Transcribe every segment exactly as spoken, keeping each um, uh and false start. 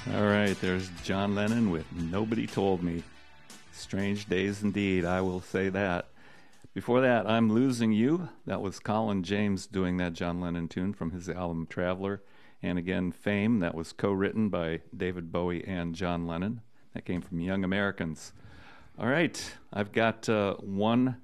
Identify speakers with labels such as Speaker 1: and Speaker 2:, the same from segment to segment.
Speaker 1: All right, there's John Lennon with Nobody Told Me. Strange days indeed, I will say that. Before that, I'm Losing You. That was Colin James doing that John Lennon tune from his album Traveler. And again, Fame, that was co-written by David Bowie and John Lennon. That came from Young Americans. All right, I've got uh, one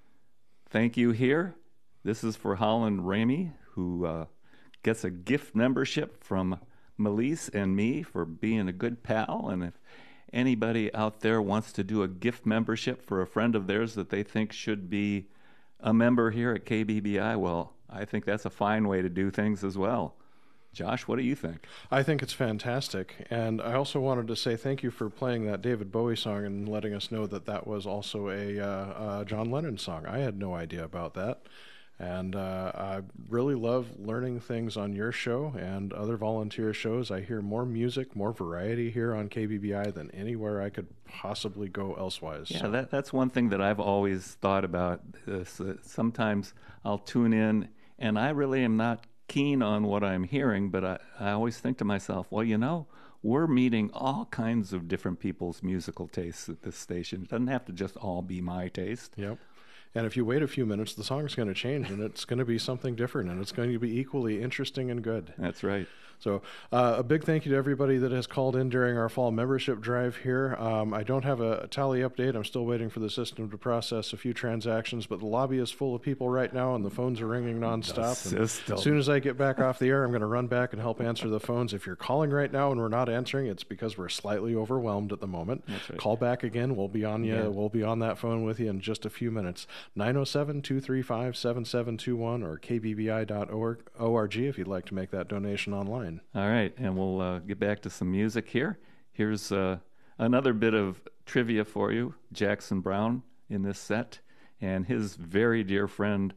Speaker 1: thank you here. This is for Holland Ramey, who uh, gets a gift membership from Melise and me for being a good pal. And if anybody out there wants to do a gift membership for a friend of theirs that they think should be a member here at K B B I, well, I think that's a fine way to do things as well. Josh, what do you think?
Speaker 2: I think it's fantastic. And I also wanted to say thank you for playing that David Bowie song and letting us know that that was also a uh, uh, John Lennon song. I had no idea about that. And uh, I really love learning things on your show and other volunteer shows. I hear more music, more variety here on K B B I than anywhere I could possibly go elsewise.
Speaker 1: Yeah,
Speaker 2: so.
Speaker 1: that, that's one thing that I've always thought about. This. Uh, sometimes I'll tune in, and I really am not keen on what I'm hearing, but I, I always think to myself, well, you know, we're meeting all kinds of different people's musical tastes at this station. It doesn't have to just all be my taste.
Speaker 2: Yep. And if you wait a few minutes, the song's going to change, and it's going to be something different, and it's going to be equally interesting and good.
Speaker 1: That's right.
Speaker 2: So uh, a big thank you to everybody that has called in during our fall membership drive here. Um, I don't have a, a tally update. I'm still waiting for the system to process a few transactions, but the lobby is full of people right now, and the phones are ringing nonstop. And as soon as I get back off the air, I'm going to run back and help answer the phones. If you're calling right now and we're not answering, it's because we're slightly overwhelmed at the moment.
Speaker 1: That's right.
Speaker 2: Call back again. We'll be on you.
Speaker 1: Yeah.
Speaker 2: We'll be on that phone with you in just a few minutes. nine oh seven, two three five, seven seven two one or k b b i dot org if you'd like to make that donation online.
Speaker 1: All right, and we'll uh, get back to some music here. Here's uh, another bit of trivia for you. Jackson Browne in this set, and his very dear friend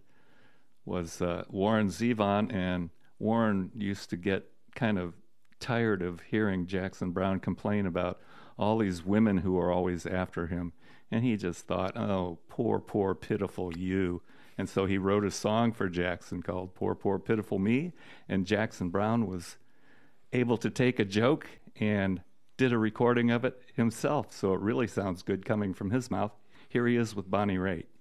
Speaker 1: was uh, Warren Zevon, and Warren used to get kind of tired of hearing Jackson Browne complain about all these women who are always after him. And he just thought, oh, poor, poor, pitiful you. And so he wrote a song for Jackson called Poor, Poor, Pitiful Me. And Jackson Browne was able to take a joke and did a recording of it himself. So it really sounds good coming from his mouth. Here he is with Bonnie Raitt.